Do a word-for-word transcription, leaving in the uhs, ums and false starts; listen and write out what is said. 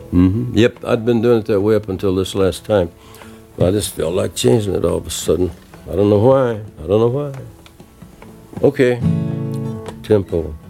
Mm-hmm. Yep, I'd been doing it that way up until this last time. I just felt like changing it all of a sudden. I don't know why. I don't know why. Okay, tempo.